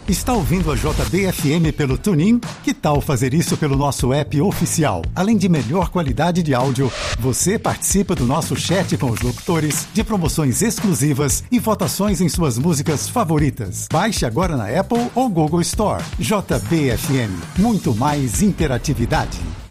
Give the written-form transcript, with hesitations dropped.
Está ouvindo a JBFM pelo TuneIn? Que tal fazer isso pelo nosso app oficial? Além de melhor qualidade de áudio, você participa do nosso chat com os locutores, de promoções exclusivas e votações em suas músicas favoritas. Baixe agora na Apple ou Google Store. JBFM. Muito mais interatividade.